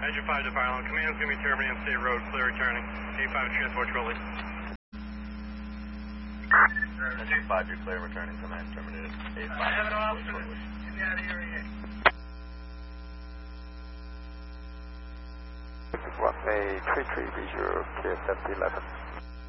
Engine 5 to fire line. Command's going to be terminating on State Road, clear returning. A5 transport shortly. Engine 5, you're clear returning. Command terminated. A5 transport shortly. Get out of here again. Runway 33 visual clear 7011.